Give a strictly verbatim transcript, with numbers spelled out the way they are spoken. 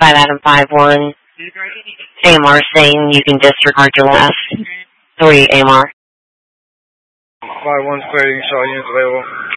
five Adam five one. A M R saying you can disregard your last three A M R. five one squared, you can show units available.